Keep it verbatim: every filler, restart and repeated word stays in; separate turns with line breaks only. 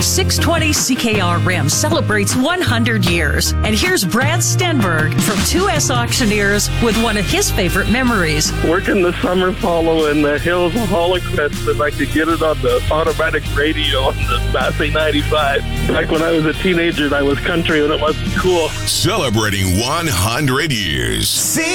six twenty C K R R I M celebrates one hundred years. And here's Brad Stenberg from two S Auctioneers with one of his favorite memories.
Working the summer follow in the hills of Holocrist, and I could get it on the automatic radio on the Massey ninety-five. Back when I was a teenager and I was country and it wasn't cool.
Celebrating one hundred years.